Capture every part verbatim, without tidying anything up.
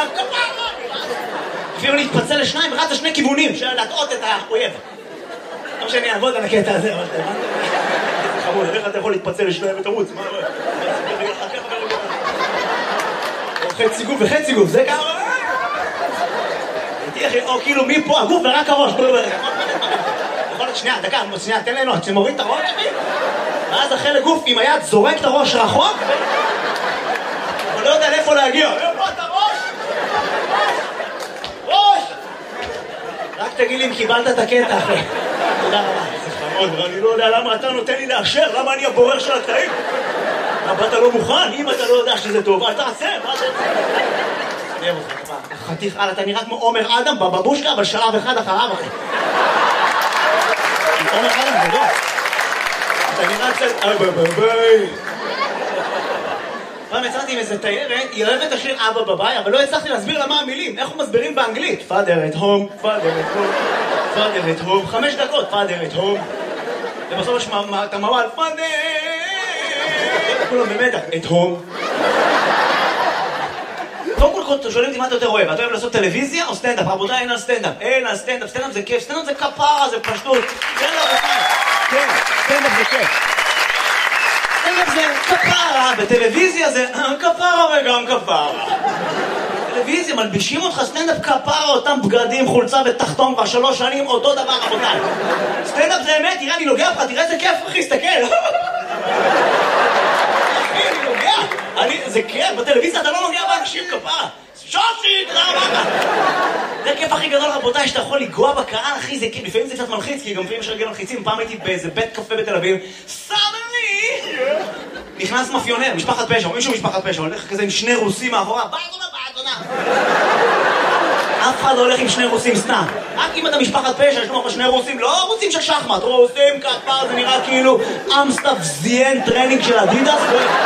כפרה! אפילו להתפצל לשניים, רץ לשני כיוונים, אפשר להטעות את האויב. לא שאני אעבוד על הקטע הזה, אבל אתה הבנת? זה חמוד, איך אתה יכול להתפצל לשניים ותרוץ? מה? או חצי גוף וחצי גוף, זה ככה? או כאילו מפה הגוף ורק הראש. יכול להיות שנייה, דקה, שנייה, תן לנו, אתה מוריד את הראש שלי? ואז החלק גוף עם היד זורק את הראש רחוק? אבל לא יודע לאיפה להגיע. איפה אתה ראש? ראש! רק תגיד לי אם קיבלת את הקטע אחרי. תודה רבה. זה חמוד, אני לא יודע למה אתה נותן לי לאשר, למה אני הבורר של הקטעים? למה אתה לא מוכן? אם אתה לא יודע שזה טוב, אל תעשה, מה זה? אני אוהב אותך, חתיך על, אתה נראה כמו עומר אדם בבבושקה, אבל שלב אחד אחריו אחי. עומר אדם זה לא. אתה נראה קצת... אבא בביי. פעם יצאתי עם איזה תיירת, היא אוהבת את השיר אבא בביי, אבל לא הצלחתי להסביר לה מה המילים, איך הוא מסבירים באנגלית. Father at home, Father at home, Father at home, חמש דקות, Father at home. ובסוף יש את המוואל, Father! כולם במתח, at home. קודם כל שואלים אותי מה אתה יותר אוהב, אתה אוהב לעשות טלוויזיה או סטנדאפ? רבותיי, אין על סטנדאפ, אין על סטנדאפ, סטנדאפ זה כיף, סטנדאפ זה כפרה, זה פשטות. כן, רבותיי, כן, סטנדאפ זה כיף. סטנדאפ זה כפרה, בטלוויזיה זה כפרה וגם כפרה. טלוויזיה, מלבישים אותך סטנדאפ כפרה, אותם בגדים, חולצה ותחתון כבר שלוש שנים, אותו דבר, רבותיי. סטנדאפ זה אמת, תראה, אני נוגע לך, תראה איזה כיף, אחי, סתכל. זה כיף, בטלוויזיה אתה לא נוגע באנשים כפרה. שושי, תודה רבה. זה הכיף הכי גדול רבותיי, שאתה יכול לגוע בקהל, אחי, זה כיף. לפעמים זה קצת מלחיץ, כי גם לפעמים יש רגל מלחיצים. פעם הייתי באיזה בית קפה בתל אביב, סדני! נכנס מאפיונר, משפחת פשע, או מישהו משפחת פשע, הולך כזה עם שני רוסים מאחורה, באדונה, באדונה. אף אחד לא הולך עם שני רוסים סתם. רק אם אתה משפחת פשע, יש לך שני רוסים, לא רוסים של שחמט, רוסים כפר, זה נראה כאילו אמסטאפ זיין טרנינג של אדידס.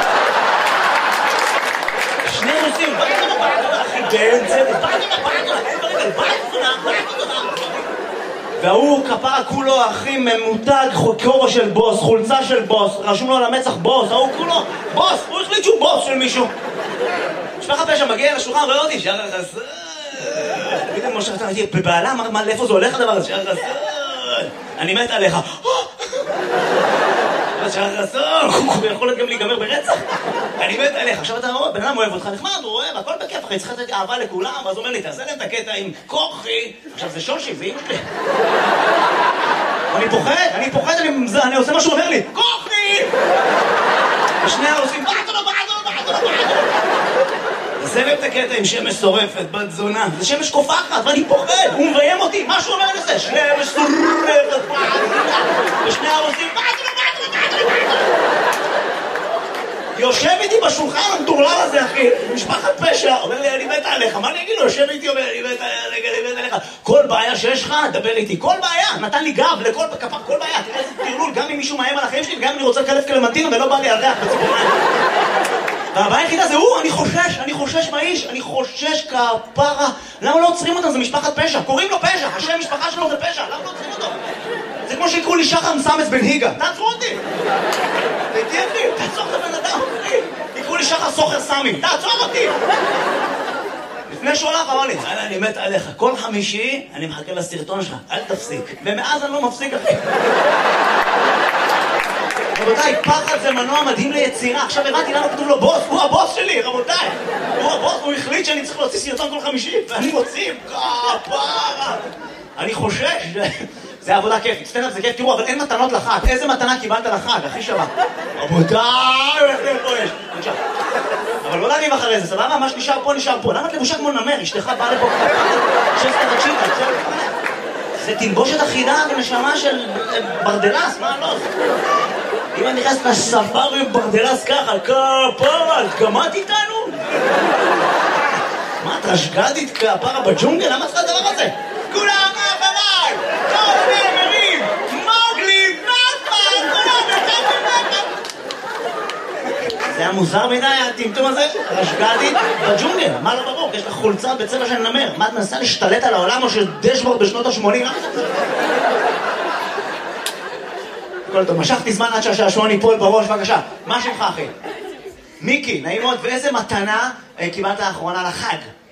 שני רוסים, באדונה, באדונה, אחי, באמצע, באדונה, באדונה, אין ברגל, באדונה, באדונה. והוא כפרה כולו, אחי, ממותג, כובע של בוס, חולצה של בוס, רשום לו על המצח בוס, ההוא כולו, בוס, הוא החליט שהוא בוס של מישהו. משפחת פשע מגיע לשולחן, רואה אותי, שער החסר. תגיד לי, משה, אתה הייתי בבעלה, מה, לאיפה זה הולך הדבר הזה? שער החסר. אני מת עליך. שער החסר, הוא יכול להיות גם להיגמר ברצח. אני מת עליך, עכשיו אתה רואה, בן אדם אוהב אותך, נחמד, הוא אוהב, הכל בכיף, אחי, צריך לתת אהבה לכולם, ואז הוא אומר לי, תעשה להם את הקטע עם כוחי. עכשיו זה שושי, זה אמא שלי. אני פוחד, אני פוחד, אני עושה מה שהוא אומר לי, כוחי! ושני העושים, בעדו, בעדו, בעדו, בעדו. עושה להם את הקטע עם שמש שורפת, בת זונה, זה שמש קופחת, ואני פוחד, הוא מביים אותי, מה שהוא אומר לזה? שמש שורפת, בעדו, ושני העושים, בעדו, בעדו, בעדו, בעדו. יושב איתי בשולחן המטורלל הזה, אחי, משפחת פשע, אומר לי, אני מת עליך, מה אני אגיד לו? יושב איתי, אומר לי, אני מת עליך, אני מת עליך. כל בעיה שיש לך, דבר איתי, כל בעיה, נתן לי גב לכל כפר, כל בעיה, תראה איזה תרלול, גם אם מישהו מאיים על החיים שלי, וגם אם אני רוצה לקלף קלמנטינה ולא בא לי על ריח בציפורניים. והבעיה היחידה זה הוא, אני חושש, אני חושש מהאיש, אני חושש כפרה. למה לא עוצרים אותם? זה משפחת פשע, קוראים לו פשע, השם משפחה שלו זה פשע, למה לא עוצרים אותו? זה כמו שיקראו לי שחר מסמס בן היגה, תעצרו אותי! תהייתי אחי, תעצור את הבן אדם, אחי! יקראו לי שחר סוחר סמי, תעצור אותי! לפני שהוא הלך אמר לי, אני מת עליך, כל חמישי אני מחכה לסרטון שלך, אל תפסיק. ומאז אני לא מפסיק, אחי. רבותיי, פחד זה מנוע מדהים ליצירה. עכשיו הבאתי למה כתוב לו בוס, הוא הבוס שלי, רבותיי. הוא הבוס, הוא החליט שאני צריך להוציא סרטון כל חמישי, ואני מוציא, כפרה. אני חושש. זה עבודה כיפית, סטנדאפ זה כיף, תראו, אבל אין מתנות לחג. איזה מתנה קיבלת לחג, הכי שווה? רבותיי, איך זה פה יש? נשאר. אבל לא להגיב אחרי זה, סבבה? מה שנשאר פה, נשאר פה. למה את לבושה כמו נמר? אשתך באה לפה ככה. שסטה תקשיבה, זה תלבושת אחידה ונשמה של ברדלס, מה לא? אם אני נכנס לספארי עם ברדלס ככה, כפרה, גמרת איתנו? מה, את רשגדית כפרה בג'ונגל? למה צריך הדבר הזה? כולם אחריי! כל הנאמרים! מוגלי! נטמן! כולם נטמן! זה היה מוזר מדי, הטמטום הזה? רשגדית בג'ונגל, מה לא ברור? יש לך חולצה בצבע של נמר. מה, את מנסה להשתלט על העולם או של דשבורד בשנות ה-שמונים? כל טוב, משכתי זמן עד שהשעשועון ייפול בראש, בבקשה. מה שמך, אחי? מיקי, נעים מאוד, ואיזה מתנה קיבלת האחרונה לחג?